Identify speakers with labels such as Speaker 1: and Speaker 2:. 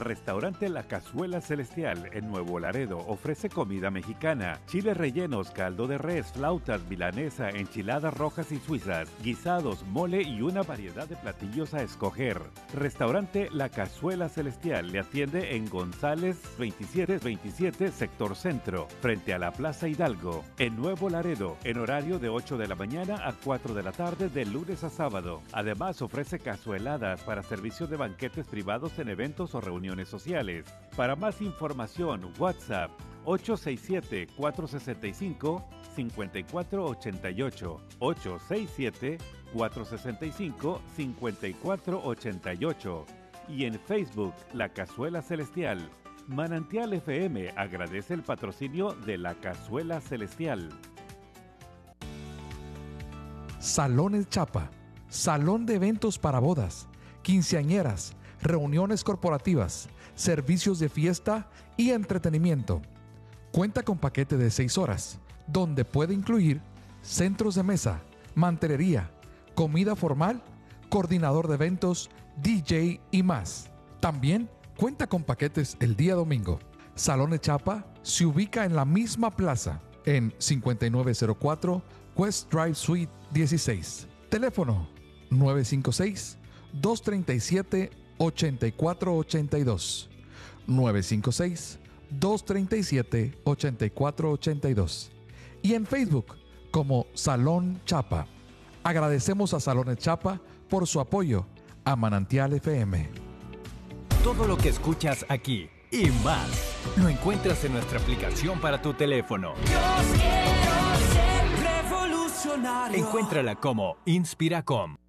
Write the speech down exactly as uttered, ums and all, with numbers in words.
Speaker 1: Restaurante La Cazuela Celestial en Nuevo Laredo ofrece comida mexicana, chiles rellenos, caldo de res, flautas, milanesa, enchiladas rojas y suizas, guisados, mole y una variedad de platillos a escoger. Restaurante La Cazuela Celestial le atiende en González veintisiete veintisiete, sector centro, frente a la Plaza Hidalgo, en Nuevo Laredo, en horario de ocho de la mañana a cuatro de la tarde de lunes a sábado. Además ofrece cazueladas para servicio de banquetes privados en eventos o reuniones sociales. Para más información, WhatsApp ocho seis siete, cuatro seis cinco, cinco cuatro ocho ocho, ocho seis siete, cuatro seis cinco, cinco cuatro ocho ocho y en Facebook La Cazuela Celestial. Manantial F M agradece el patrocinio de La Cazuela Celestial.
Speaker 2: Salones Chapa, salón de eventos para bodas, quinceañeras, reuniones corporativas, servicios de fiesta y entretenimiento. Cuenta con paquete de seis horas, donde puede incluir centros de mesa, mantelería, comida formal, coordinador de eventos, D J y más. También cuenta con paquetes el día domingo. Salones Chapa se ubica en la misma plaza, en cincuenta y nueve cero cuatro West Drive Suite dieciséis. Teléfono nueve cinco seis, dos tres siete, ocho cuatro ocho dos. nueve cinco seis, dos tres siete, ocho cuatro ocho dos. Y en Facebook como Salón Chapa. Agradecemos a Salones Chapa por su apoyo a Manantial F M.
Speaker 3: Todo lo que escuchas aquí y más lo encuentras en nuestra aplicación para tu teléfono.
Speaker 4: Yo quiero ser revolucionario.
Speaker 3: Encuéntrala como Inspiracom.